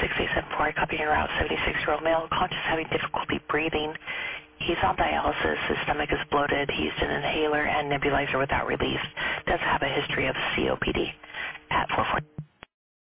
6874, copying en route, 76-year-old male, conscious, having difficulty breathing. He's on dialysis, his stomach is bloated, he used an inhaler and nebulizer without relief, does have a history of COPD at 440.